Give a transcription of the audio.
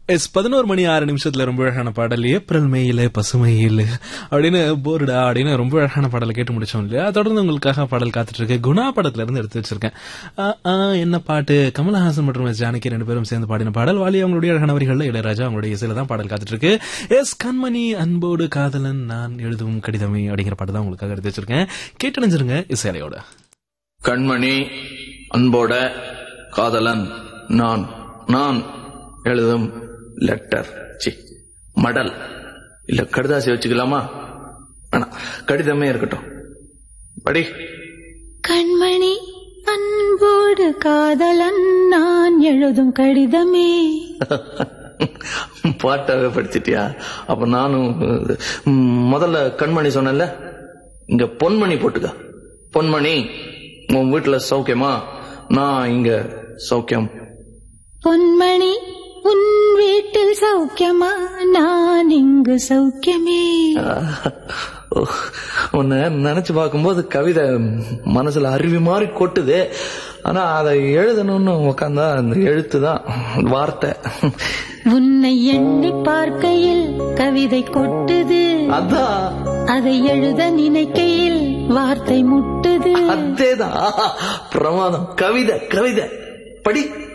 11:06 ரொம்ப அழகான பாடல். ஏப்ரல் மேயில பசுமையில் அப்படின்னு போர்டா அப்படின்னு ரொம்ப அழகான பாடலை கேட்டு முடிச்சோம் இல்லையா? தொடர்ந்து உங்களுக்காக பாடல் காத்துட்டு இருக்கு. குணா படத்துல இருந்து எடுத்து வச்சிருக்கேன். என்ன பாட்டு? கமலஹாசன் மற்றும் ஜானகி 2 பேரும் சேர்ந்து பாடின பாடல். வாலி அவங்களுடைய அழகான வரிகள்ல இளையராஜா அவங்களுடைய இசையில தான் பாடல் காத்துட்டு இருக்கு. கண்மணி அன்போடு காதலன் நான் எழுதும் கடிதமே அப்படிங்கிற பாட்டு தான் உங்களுக்காக எடுத்து வச்சிருக்கேன். கேட்டு நினைச்சிருங்க இசையோட. கண்மணி அன்போட காதலன் நான் நான் எழுதும் லெட்டர் மடல் இல்ல கடிதாசி வச்சுக்கலாமா? கடிதமே இருக்கட்டும். படி. கண்மணி அன்போடு காதலன் நான் எழுதும் கடிதமே. பாட்டாவே படிச்சிட்டியா? அப்ப நானும் முதல்ல கண்மணி சொன்னல, இங்க பொன்மணி போட்டுக்க. பொன்மணி, உன் வீட்டுல சௌக்கியமா? நான் இங்க சௌக்கியம். பொன்மணி, உன் வீட்டில் சௌக்கியமா? நான் இங்கு சௌக்கியமே. உன்னை நினைச்சு பார்க்கும்போது கவிதை மனசுல அருவி மாதிரி கொட்டுது. ஆனா அதை எழுதணும்னு உக்காந்தா அந்த எழுத்துதான் வார்த்தை. உன்னை எண்ணி பார்க்கையில் கவிதை கொட்டுது. அதான் அதை எழுத நினைக்கையில் வார்த்தை முட்டுது. அதேதான் பிரமாதம். கவிதை கவிதை படி.